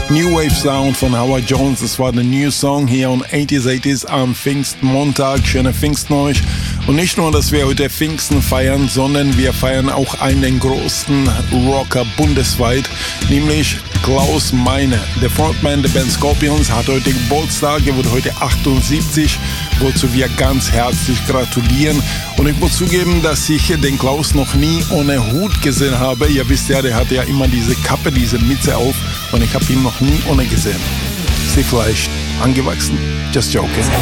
New Wave Sound von Howard Jones. Das war der New Song hier on 80s am Pfingstmontag. Schöne Pfingsten euch. Und nicht nur, dass wir heute Pfingsten feiern, sondern wir feiern auch einen großen Rocker bundesweit, nämlich Klaus Meine. Der Frontman der Band Scorpions hat heute Geburtstag, er wird heute 78, wozu wir ganz herzlich gratulieren. Und ich muss zugeben, dass ich den Klaus noch nie ohne Hut gesehen habe. Ihr wisst ja, der hatte ja immer diese Kappe, diese Mütze auf und ich habe ihn noch nie ohne gesehen. Ist sie vielleicht angewachsen? Just joking.